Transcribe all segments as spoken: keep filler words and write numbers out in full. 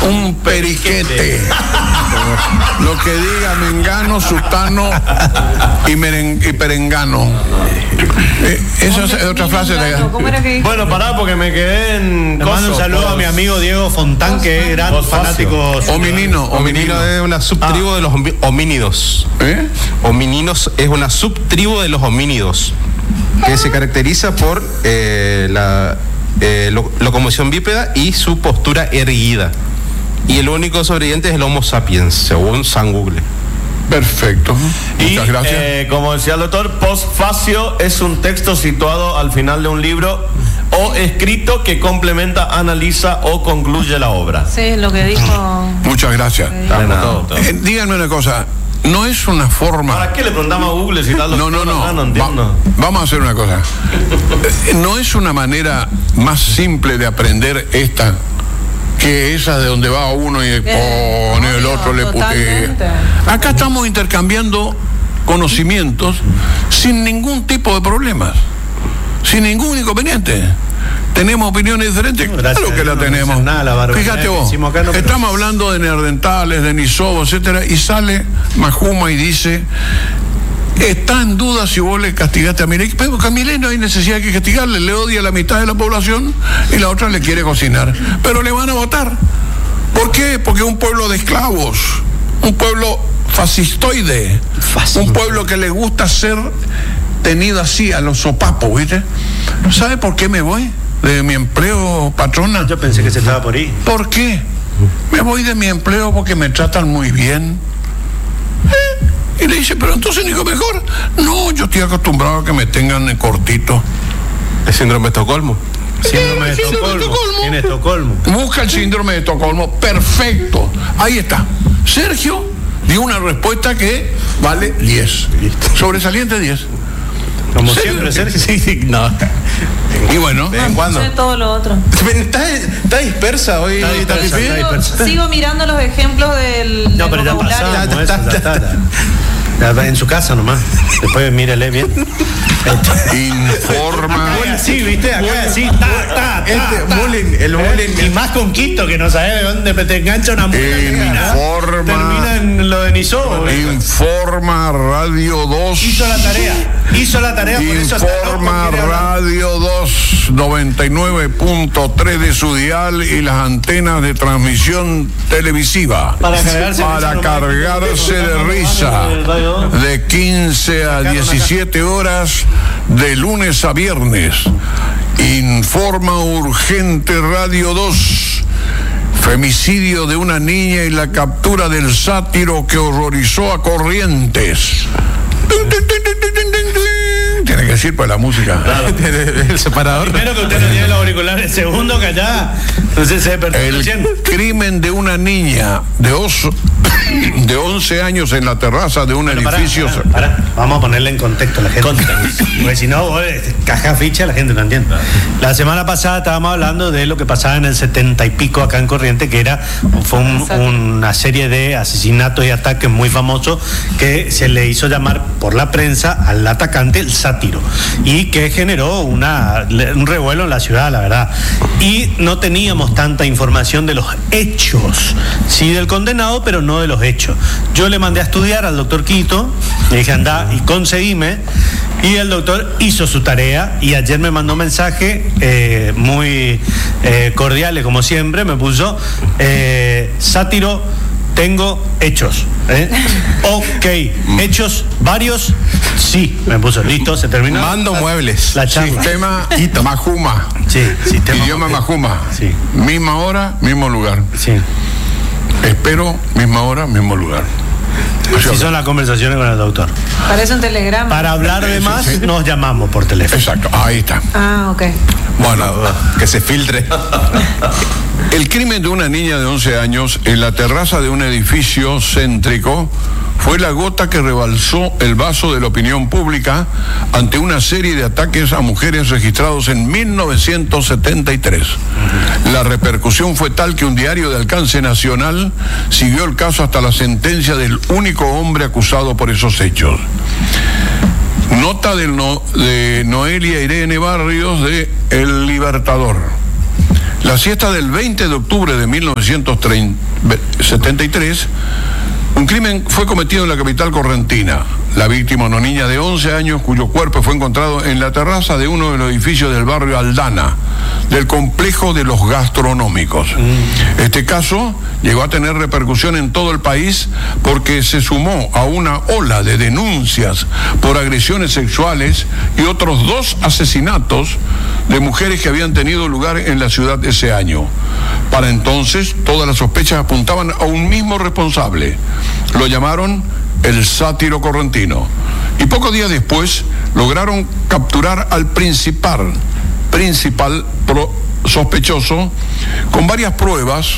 Un periquete. Lo que diga mengano, sutano y, meren, y perengano. Eh, esa es otra frase. ¿Cómo era que... Bueno, pará, porque me quedé en... Le mando un saludo a mi amigo Diego Fontán, que es gran fanático. Hominino. Hominino es una subtribu ah. de los homínidos. ¿Eh? Homininos es una subtribu de los homínidos, que se caracteriza por eh, la eh, lo, locomoción bípeda y su postura erguida. Y el único sobreviviente es el Homo sapiens, según San Google. Perfecto. Muchas y, gracias. Eh, como decía el doctor, postfacio es un texto situado al final de un libro o escrito que complementa, analiza o concluye la obra. Sí, lo que dijo. Muchas gracias. Eh, díganme una cosa. No es una forma. ¿Para qué le preguntamos a Google si tal? No, no, no. Ah, no entiendo. Va, vamos a hacer una cosa. No es una manera más simple de aprender esta que esa de donde va uno y le pone, eh, el otro le putea. Acá estamos intercambiando conocimientos sin ningún tipo de problemas, sin ningún inconveniente. ¿Tenemos opiniones diferentes? No, claro que la no tenemos. Nada, la Fíjate vos, no, estamos pero... hablando de neandertales, de Nisobo, etcétera, y sale Majuma y dice: está en duda si vos le castigaste a Milei. Pero a Milei no hay necesidad de que castigarle, le odia a la mitad de la población y la otra le quiere cocinar. Pero le van a votar. ¿Por qué? Porque es un pueblo de esclavos, un pueblo fascistoide, Fascino. un pueblo que le gusta ser tenido así a los sopapos, ¿viste? ¿Sabe por qué me voy de mi empleo, patrona? Yo pensé que se estaba por ahí. ¿Por qué? Me voy de mi empleo porque me tratan muy bien. ¿Eh? Y le dice, pero entonces Nico mejor. No, yo estoy acostumbrado a que me tengan en cortito. El síndrome de Estocolmo. Síndrome de Estocolmo. En Estocolmo. Busca el síndrome de Estocolmo. Perfecto. Ahí está. Sergio dio una respuesta que vale diez. Sobresaliente diez. Como siempre, Sergio. Sí, sí, no. Y bueno, ¿de cuándo? Todo lo otro. ¿Está, está dispersa hoy? Está dispersa, está sigo, dispersa. sigo mirando los ejemplos del. No, pero ya pasó. Ya, ya, ya, ya, ya. En su casa nomás. Después mírele bien. Informa. Acá sí, viste, acá sí, ta, ta, ta, este ta. bullying, el bullying. Y más con Quito, que no sabes de dónde te engancha una mula. Informa. Termina en lo de Niso. Informa Radio dos. Hizo la tarea. Hizo la tarea, por eso Informa Radio dos, noventa y nueve punto tres de su dial y las antenas de transmisión televisiva. Para cargarse, para cargarse de risa. De quince a diecisiete horas, de lunes a viernes. Informa Urgente Radio dos. Femicidio de una niña y la captura del sátiro que horrorizó a Corrientes. Tiene que decir pues la música. Claro. El separador. Primero que usted no tiene los auriculares, segundo que allá. Entonces se El crimen de una niña de, oso, de once años en la terraza de un bueno, edificio. Para, para, para. Vamos a ponerle en contexto a la gente. Contexto. Porque si no, vos, caja ficha, la gente no entiende. La semana pasada estábamos hablando de lo que pasaba en el setenta y pico acá en Corrientes, que era fue un, una serie de asesinatos y ataques muy famosos que se le hizo llamar por la prensa al atacante el sátiro, y que generó una, un revuelo en la ciudad, la verdad. Y no teníamos tanta información de los hechos, sí del condenado, pero no de los hechos. Yo le mandé a estudiar al doctor Quito, le dije anda y conseguime, y el doctor hizo su tarea y ayer me mandó un mensaje eh, muy eh, cordiales como siempre, me puso eh, sátiro, tengo hechos, ¿eh? Ok, hechos varios, sí, me puso, listo, se terminó. Mando muebles. La charla. Sistema Majuma. Sí, sistema Idioma Majuma. Sí. Misma hora, mismo lugar. Sí. Espero, misma hora, mismo lugar. Así son las conversaciones con el doctor. Parece un telegrama. Para hablar de más, sí, sí. Nos llamamos por teléfono. Exacto, ahí está. Ah, ok. Bueno, que se filtre. El crimen de una niña de once años en la terraza de un edificio céntrico fue la gota que rebalsó el vaso de la opinión pública ante una serie de ataques a mujeres registrados en mil novecientos setenta y tres. La repercusión fue tal que un diario de alcance nacional siguió el caso hasta la sentencia del único hombre acusado por esos hechos. Nota del no, de Noelia Irene Barrios de El Libertador. La siesta del veinte de octubre de mil novecientos setenta y tres, un crimen fue cometido en la capital correntina. La víctima, una niña de once años, cuyo cuerpo fue encontrado en la terraza de uno de los edificios del barrio Aldana, del complejo de los gastronómicos. Mm. Este caso llegó a tener repercusión en todo el país porque se sumó a una ola de denuncias por agresiones sexuales y otros dos asesinatos de mujeres que habían tenido lugar en la ciudad ese año. Para entonces, todas las sospechas apuntaban a un mismo responsable. Lo llamaron el sátiro correntino. Y pocos días después lograron capturar al principal, principal pro, sospechoso con varias pruebas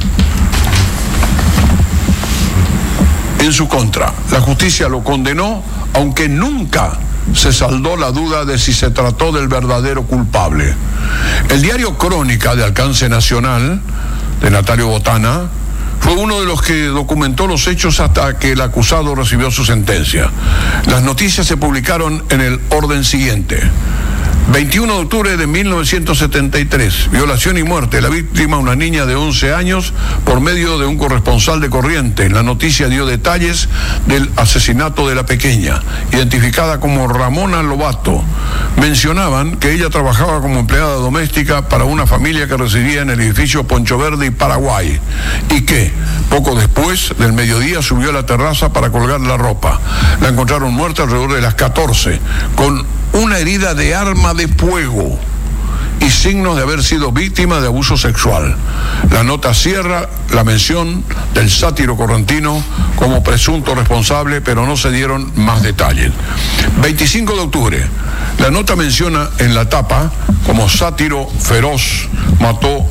en su contra. La justicia lo condenó, aunque nunca se saldó la duda de si se trató del verdadero culpable. El diario Crónica, de alcance nacional, de Natalio Botana, fue uno de los que documentó los hechos hasta que el acusado recibió su sentencia. Las noticias se publicaron en el orden siguiente. veintiuno de octubre de mil novecientos setenta y tres, violación y muerte. La víctima, una niña de once años, por medio de un corresponsal de Corrientes. La noticia dio detalles del asesinato de la pequeña, identificada como Ramona Lobato. Mencionaban que ella trabajaba como empleada doméstica para una familia que residía en el edificio Poncho Verde y Paraguay, y que poco después del mediodía subió a la terraza para colgar la ropa. La encontraron muerta alrededor de las catorce, con una herida de arma de fuego y signos de haber sido víctima de abuso sexual. La nota cierra la mención del sátiro correntino como presunto responsable, pero no se dieron más detalles. veinticinco de octubre, la nota menciona en la tapa como sátiro feroz mató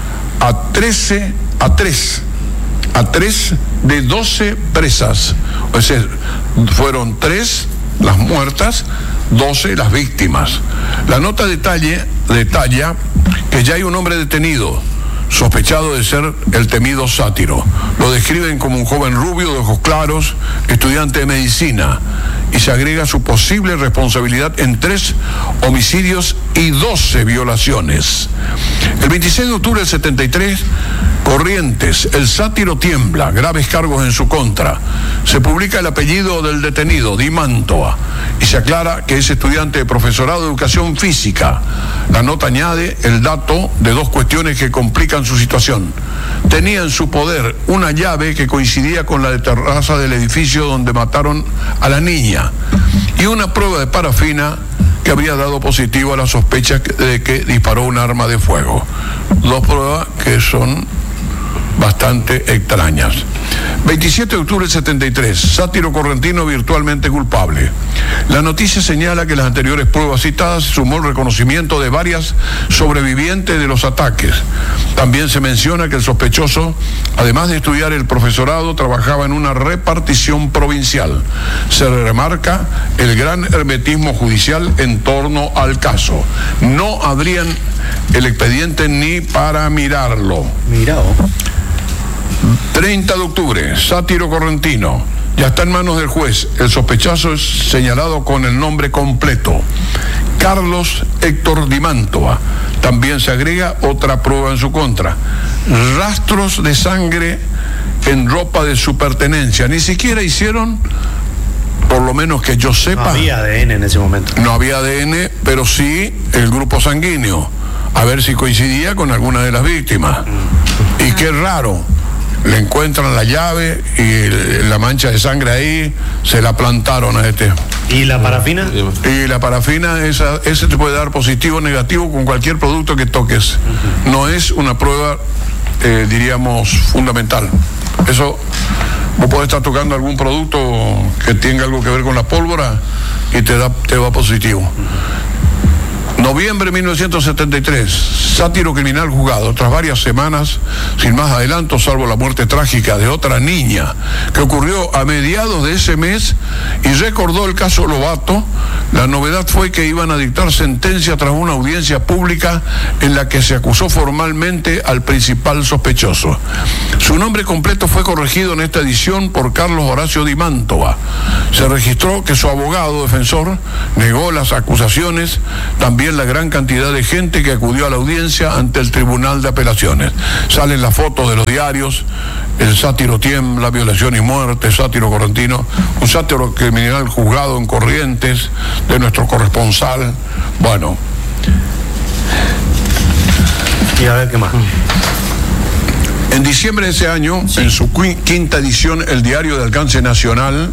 a trece, a tres, a tres de doce presas. O sea, fueron tres las muertas, doce las víctimas. La nota detalle, detalla que ya hay un hombre detenido, sospechado de ser el temido sátiro. Lo describen como un joven rubio de ojos claros, estudiante de medicina, y se agrega su posible responsabilidad en tres homicidios y doce violaciones. El veintiséis de octubre del setenta y tres, Corrientes, el sátiro tiembla, graves cargos en su contra. Se publica el apellido del detenido, Di Mantua, y se aclara que es estudiante de profesorado de educación física. La nota añade el dato de dos cuestiones que complican su situación. Tenía en su poder una llave que coincidía con la de terraza del edificio donde mataron a la niña y una prueba de parafina que habría dado positivo a la sospecha de que disparó un arma de fuego. Dos pruebas que son bastante extrañas. veintisiete de octubre del setenta y tres, sátiro correntino virtualmente culpable. La noticia señala que las anteriores pruebas citadas se sumó el reconocimiento de varias sobrevivientes de los ataques. También se menciona que el sospechoso, además de estudiar el profesorado, trabajaba en una repartición provincial. Se remarca el gran hermetismo judicial en torno al caso. No abrían el expediente ni para mirarlo. Mirá. treinta de octubre, sátiro correntino. Ya está en manos del juez. El sospechoso es señalado con el nombre completo: Carlos Héctor Di Mantua. También se agrega otra prueba en su contra: rastros de sangre en ropa de su pertenencia. Ni siquiera hicieron, por lo menos que yo sepa. No había A D N en ese momento. No había A D N, pero sí el grupo sanguíneo. A ver si coincidía con alguna de las víctimas. Y qué raro. Le encuentran la llave y la mancha de sangre ahí, se la plantaron a este. ¿Y la parafina? Y la parafina, esa, ese te puede dar positivo o negativo con cualquier producto que toques. Uh-huh. No es una prueba, eh, diríamos, fundamental. Eso, vos podés estar tocando algún producto que tenga algo que ver con la pólvora y te da, te va positivo. Noviembre de mil novecientos setenta y tres, sátiro criminal juzgado. Tras varias semanas, sin más adelanto, salvo la muerte trágica de otra niña que ocurrió a mediados de ese mes y recordó el caso Lobato, la novedad fue que iban a dictar sentencia tras una audiencia pública en la que se acusó formalmente al principal sospechoso. Su nombre completo fue corregido en esta edición por Carlos Horacio Di Mantua. Se registró que su abogado defensor negó las acusaciones. También también la gran cantidad de gente que acudió a la audiencia ante el Tribunal de Apelaciones. Salen las fotos de los diarios, el sátiro tiembla, violación y muerte, sátiro correntino, un sátiro criminal juzgado en Corrientes, de nuestro corresponsal. Bueno. Y a ver qué más. En diciembre de ese año, sí, en su quinta edición, el Diario de Alcance Nacional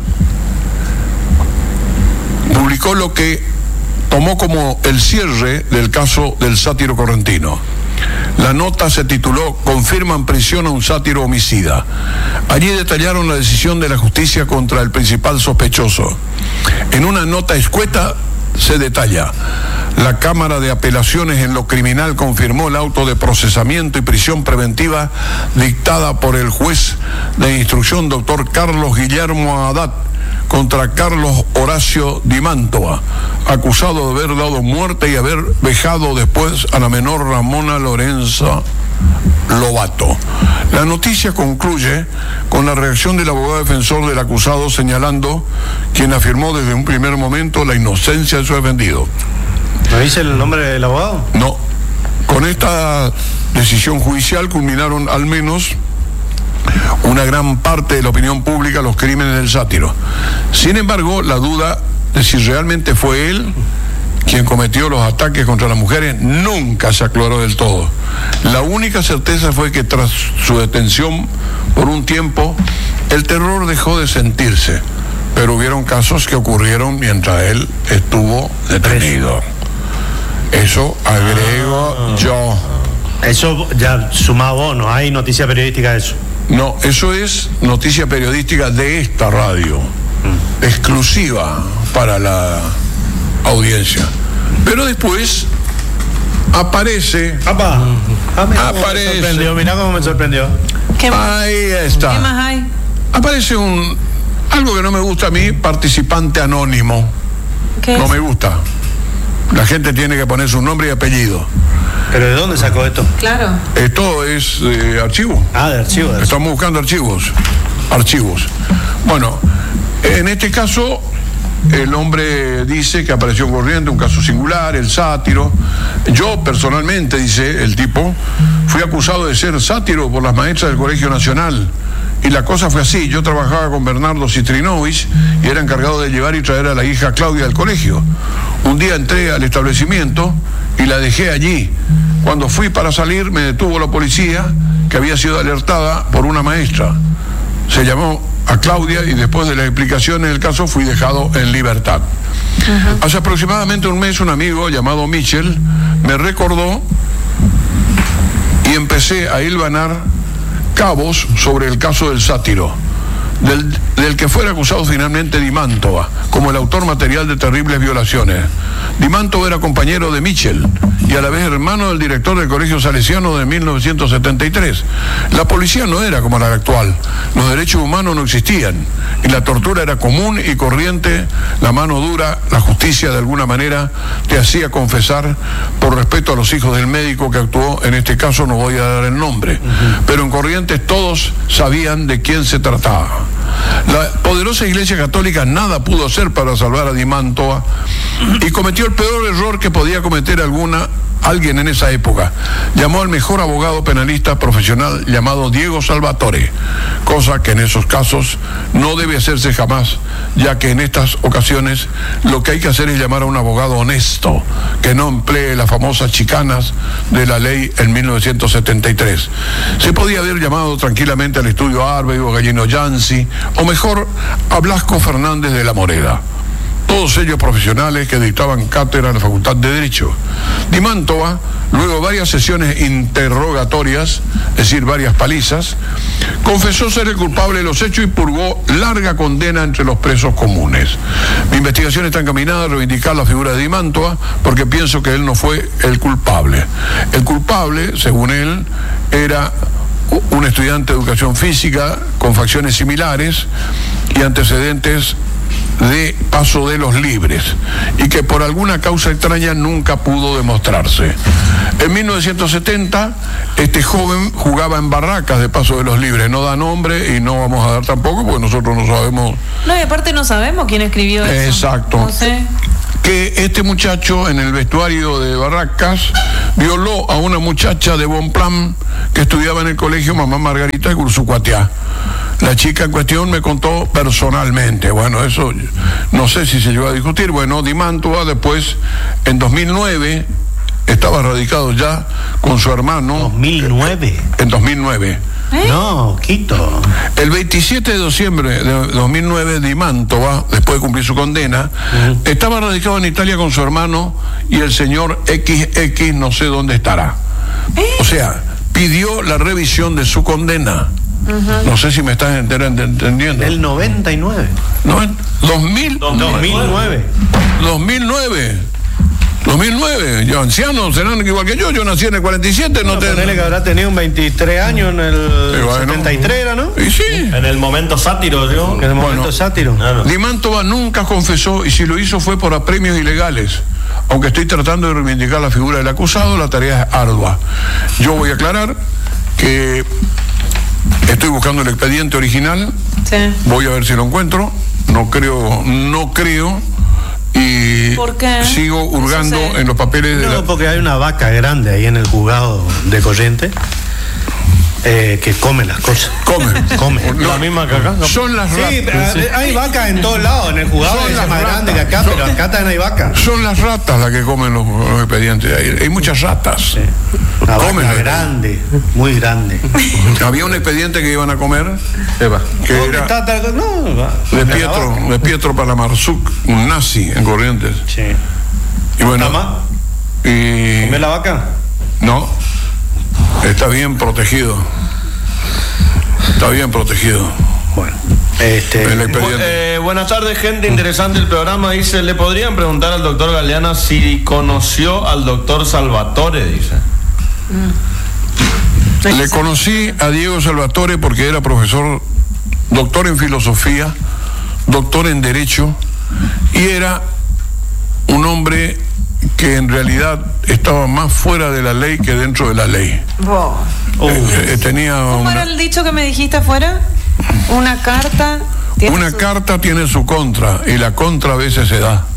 publicó lo que tomó como el cierre del caso del sátiro correntino. La nota se tituló "Confirman prisión a un sátiro homicida". Allí detallaron la decisión de la justicia contra el principal sospechoso. En una nota escueta se detalla: la Cámara de Apelaciones en lo Criminal confirmó el auto de procesamiento y prisión preventiva dictada por el juez de instrucción doctor Carlos Guillermo Haddad contra Carlos Horacio Di Mantova, acusado de haber dado muerte y haber vejado después a la menor Ramona Lorenza Lobato. La noticia concluye con la reacción del abogado defensor del acusado, señalando, quien afirmó desde un primer momento la inocencia de su defendido. ¿No dice el nombre del abogado? No. Con esta decisión judicial culminaron al menos una gran parte de la opinión pública los crímenes del sátiro. Sin embargo, la duda de si realmente fue él quien cometió los ataques contra las mujeres nunca se aclaró del todo. La única certeza fue que tras su detención por un tiempo, el terror dejó de sentirse, pero hubieron casos que ocurrieron mientras él estuvo detenido. Eso agrego ah, yo. Eso ya sumado vos, ¿no hay noticia periodística de eso? No, eso es noticia periodística de esta radio, mm. exclusiva para la audiencia. Pero después aparece. ¡Apa! Ah, mirá aparece. Cómo me sorprendió, mirá cómo me sorprendió. ¿Qué más? Ahí está. ¿Qué más hay? Aparece un algo que no me gusta a mí, participante anónimo. ¿Qué no es? me gusta. La gente tiene que poner su nombre y apellido. ¿Pero de dónde sacó esto? Claro. Esto es de archivo. Ah, de archivo. De Estamos buscando archivos. Archivos. Bueno, en este caso, el hombre dice que apareció en Corrientes, un caso singular, el sátiro. Yo personalmente, dice el tipo, fui acusado de ser sátiro por las maestras del Colegio Nacional. Y la cosa fue así: yo trabajaba con Bernardo Citrinovich y era encargado de llevar y traer a la hija Claudia del colegio. Un día entré al establecimiento y la dejé allí. Cuando fui para salir me detuvo la policía, que había sido alertada por una maestra. Se llamó a Claudia y después de las explicaciones del caso fui dejado en libertad. Uh-huh. Hace aproximadamente un mes un amigo llamado Michel me recordó y empecé a hilvanar cabos sobre el caso del sátiro, del, del que fuera acusado finalmente Di Mantova, como el autor material de terribles violaciones. Di Mantova era compañero de Michel y a la vez hermano del director del Colegio Salesiano de mil novecientos setenta y tres. La policía no era como la actual, los derechos humanos no existían y la tortura era común y corriente. La mano dura, la justicia de alguna manera te hacía confesar por respeto a los hijos del médico que actuó en este caso, no voy a dar el nombre, uh-huh. pero en Corrientes todos sabían de quién se trataba. La poderosa Iglesia Católica nada pudo hacer para salvar a Di Mantova y cometió el peor error que podía cometer alguna alguien en esa época. Llamó al mejor abogado penalista profesional llamado Diego Salvatore, cosa que en esos casos no debe hacerse jamás, ya que en estas ocasiones lo que hay que hacer es llamar a un abogado honesto, que no emplee las famosas chicanas de la ley en mil novecientos setenta y tres. Se podía haber llamado tranquilamente al estudio Arbe o Gallino Yancy, o mejor a Blasco Fernández de la Moreda. Todos ellos profesionales que dictaban cátedra en la Facultad de Derecho. Di Mantova, luego de varias sesiones interrogatorias, es decir, varias palizas, confesó ser el culpable de los hechos y purgó larga condena entre los presos comunes. Mi investigación está encaminada a reivindicar la figura de Di Mantova porque pienso que él no fue el culpable. El culpable, según él, era un estudiante de educación física con facciones similares y antecedentes de paso de los libres y que por alguna causa extraña nunca pudo demostrarse. En mil novecientos setenta este joven jugaba en barracas de paso de los libres, no da nombre y no vamos a dar tampoco porque nosotros no sabemos. No, y aparte no sabemos quién escribió eso. Exacto. No sé. que este muchacho en el vestuario de Barracas violó a una muchacha de Bonplan que estudiaba en el colegio Mamá Margarita de Cursucuatiá. La chica en cuestión me contó personalmente. Bueno, eso no sé si se llegó a discutir. Bueno, Di Mantova después, en dos mil nueve, estaba radicado ya con su hermano. ¿dos mil nueve? En dos mil nueve. ¿Eh? No, Quito. El veintisiete de diciembre de dos mil nueve, Di Mantova, después de cumplir su condena, uh-huh. estaba radicado en Italia con su hermano y el señor equis equis no sé dónde estará. ¿Eh? O sea, pidió la revisión de su condena. Uh-huh. No sé si me estás entendiendo. Del noventa y nueve. No, dos mil, dos mil nueve. dos mil nueve. dos mil nueve, yo ancianos serán igual que yo, yo nací en el cuarenta y siete, no, no te... Ponele que habrá tenido un veintitrés años en el sí, bueno, setenta y tres, ¿no? Y sí. En el momento sátiro, yo. En el momento bueno, sátiro. Claro. Di Mantova nunca confesó y si lo hizo fue por apremios ilegales. Aunque estoy tratando de reivindicar la figura del acusado, la tarea es ardua. Yo voy a aclarar que estoy buscando el expediente original. Sí. Voy a ver si lo encuentro. No creo, no creo. Y ¿por qué? sigo hurgando Eso en los papeles de no, la... porque hay una vaca grande ahí en el juzgado de Corrientes eh, que come las cosas. Come. Come. No, la misma que acá. No. Son las ratas. Sí, pero sí. Hay vacas en todos lados. En el juzgado Son es las más ratas. grande que acá, Son, pero acá también hay vacas. Son las ratas las que comen los, los expedientes. Hay, hay muchas ratas. Sí. Una Comen vaca grande, muy grande. Había un expediente que iban a comer Eva. que ¿Dónde era está tal- no, va. de Pietro, de Pietro Palamarzuk, un nazi en Corrientes. Sí. Y bueno, ¿Está más? y ¿Come la vaca? no, está bien protegido. Está bien protegido. Bueno, este. El Bu- expediente. eh, buenas tardes, gente. Interesante el programa. Dice, ¿le podrían preguntar al doctor Galeana si conoció al doctor Salvatore? Dice. Le conocí a Diego Salvatore porque era profesor, doctor en filosofía, doctor en derecho, y era un hombre que en realidad estaba más fuera de la ley que dentro de la ley. Wow. Uh, Eh, eh, tenía ¿Cómo una, era el dicho que me dijiste afuera? Una carta. tiene una su- carta tiene su contra y la contra a veces se da.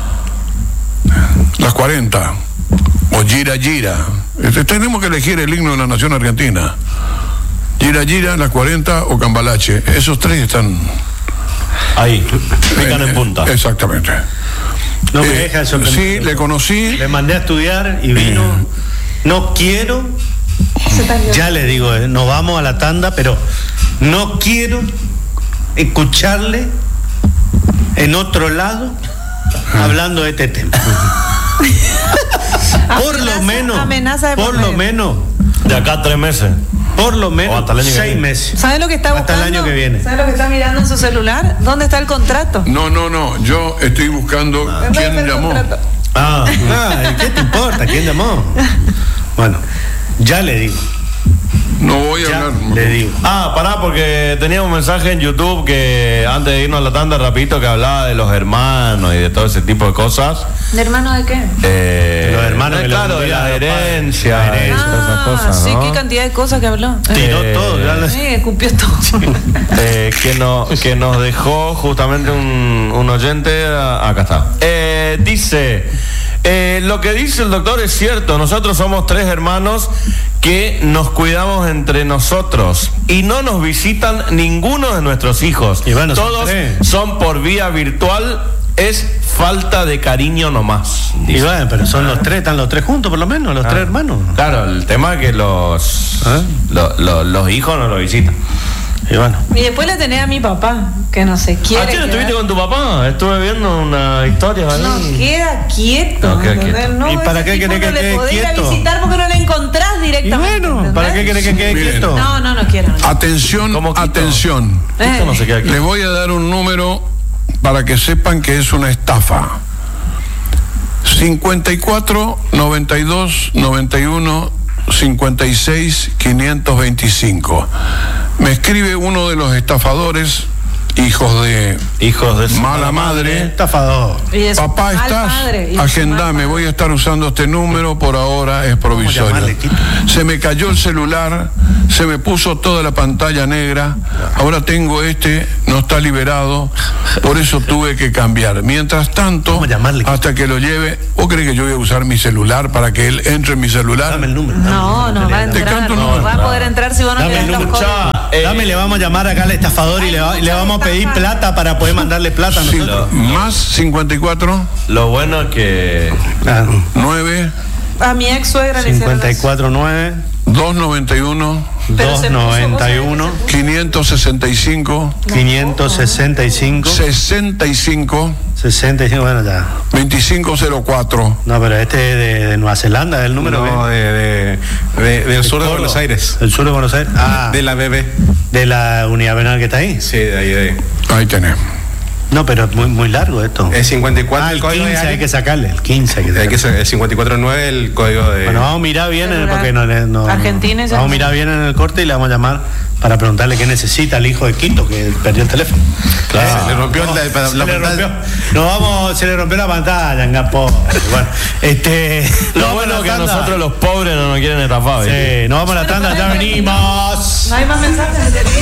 Las cuarenta o gira gira. Este, tenemos que elegir el himno de la nación argentina. Gira gira, las cuarenta o Cambalache. Esos tres están Ahí, pican en punta. Exactamente. no me Eh, deja de sorprender. sí, le conocí. Le mandé a estudiar y vino. No quiero, Se está riendo. ya le digo, eh, nos vamos a la tanda, pero no quiero escucharle en otro lado hablando de este tema. Por lo Amenaza- menos, amenaza de por por lo medio. menos, De acá a tres meses. por lo O menos hasta el año que seis viene. meses. ¿Sabe lo que está Hasta buscando? el año que viene. ¿Sabe lo que está mirando en su celular? ¿Dónde está el contrato? No, no, no. Yo estoy buscando ¿Dónde quién está el llamó. contrato? Ah, Ah, ¿qué te importa? ¿Quién llamó? Bueno, ya le digo, No voy a ya hablar. le digo. ah, pará, porque tenía un mensaje en YouTube que antes de irnos a la tanda rapidito que hablaba de los hermanos y de todo ese tipo de cosas. ¿De hermano de qué? Eh, De los hermanos eh, que le claro, de hundían la a los padres. herencia, La herencia, todas esas Ah, cosas, sí, ¿no? qué cantidad de cosas que habló. Tiró Eh, todo, ya le- Sí, escupió todo. Eh, que, no, que nos dejó justamente un, un oyente, a- acá está. Eh, dice, eh, lo que dice el doctor es cierto, nosotros somos tres hermanos que nos cuidamos entre nosotros y no nos visitan ninguno de nuestros hijos. Y bueno, son todos tres. son por vía virtual, es falta de cariño nomás. Y dice. bueno, pero son los tres, están los tres juntos por lo menos, los Ah. tres hermanos. Claro, el tema es que los, ¿Ah? lo- lo- los hijos no lo visitan. Y bueno. Y después le tenés a mi papá, que no se quiere. ¿Ayer quedar- estuviste con tu papá? Estuve viendo una historia ahí. No queda quieto. No queda ¿entendés? quieto. No, ¿Y para ese qué tipo querés no que le quede podés ir a quieto? visitar porque no le encontrás Y directamente. bueno, ¿para qué ¿entendés? querés que quede Miren. quieto? No, no, no quiero. no. Atención, ¿Cómo quito? atención. Esto no se queda aquí. Les voy a dar un número para que sepan que es una estafa. cincuenta y cuatro, noventa y dos, noventa y uno, cincuenta y seis, quinientos veinticinco. Me escribe uno de los estafadores hijos de Hijos de su mala madre. Estafador. Y de su Papá, mal estás, padre, y de su agendame, mal voy a estar usando este número, por ahora es provisorio. llamarle, Quito? Se me cayó el celular, se me puso toda la pantalla negra, ahora tengo este, no está liberado, por eso tuve que cambiar. Mientras tanto, ¿Cómo llamarle, Quito? hasta que lo lleve, ¿vos crees que yo voy a usar mi celular para que él entre en mi celular? Dame el número. dame No, el no número, va a dame- Te entrar. canto un No número. va a poder entrar si vos no Dame le el das los número. códigos. Eh, Dame, le vamos a llamar acá al estafador y le, va- le vamos a pedir plata para poder mandarle plata a Sí, nosotros. más cincuenta y cuatro, Lo bueno es que Ah, nueve, A mi ex suegra le hicieron cincuenta y cuatro nueve, doscientos noventa y uno, Pero se puso, doscientos noventa y vos uno, sabés quinientos sesenta y cinco, quinientos sesenta y cinco, sesenta y cinco, sesenta y cinco, bueno ya. veinticinco cero cuatro. No, pero este es de, de Nueva Zelanda, el número No, que- de, de- de- del sur de Córdoba. Buenos Aires. El sur de Buenos Aires. Ah, De la B B. de la unidad penal que está ahí. Sí, de ahí, de ahí. Ahí tenés. No, pero es muy, muy largo esto. Es cincuenta y cuatro Ah, el el código de quince hay área. que sacarle, el quince hay que Hay sacarle. que sacar el cincuenta y cuatro nueve el código de. Bueno, vamos a mirar bien en el, Celular. porque no, le- no- Argentina ya vamos a no. mirar bien en el corte y le vamos a llamar para preguntarle qué necesita el hijo de Quito que perdió el teléfono. Claro, se le rompió no, la- la se le pantalla. rompió. No vamos, se le rompió la pantalla, engapo. Bueno, este lo nos vamos bueno a es que la a tanda. nosotros los pobres no nos quieren estafar. ¿viste? Sí, nos vamos a la tanda, ya venimos. No hay más mensajes.